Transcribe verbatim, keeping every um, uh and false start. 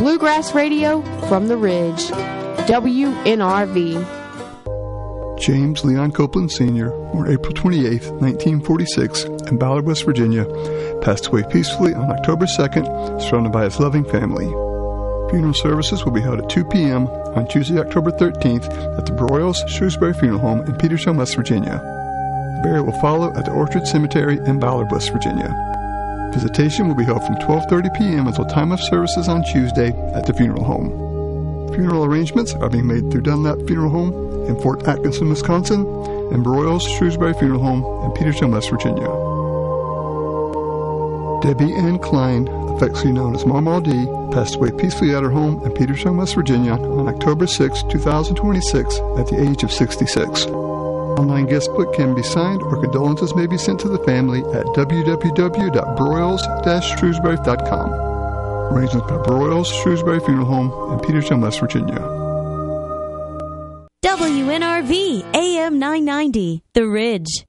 Bluegrass Radio from the Ridge. W N R V. James Leon Copeland Senior, born April twenty-eighth, nineteen forty-six, in Ballard, West Virginia, passed away peacefully on October second, surrounded by his loving family. Funeral services will be held at two p.m. on Tuesday, October thirteenth, at the Broyles Shrewsbury Funeral Home in Petersham, West Virginia. Burial will follow at the Orchard Cemetery in Ballard, West Virginia. Visitation will be held from twelve thirty p.m. until time of services on Tuesday at the funeral home. Funeral arrangements are being made through Dunlap Funeral Home in Fort Atkinson, Wisconsin, and Broyles Shrewsbury Funeral Home in Petersham, West Virginia. Debbie Ann Klein, affectionately known as Mama D, passed away peacefully at her home in Petersham, West Virginia on October sixth, twenty twenty-six at the age of sixty-six. Online guest book can be signed or condolences may be sent to the family at w w w dot broyles dash shrewsbury dot com. Arrangements by Broyles Shrewsbury Funeral Home in Petersham, West Virginia. W N R V A M nine ninety, The Ridge.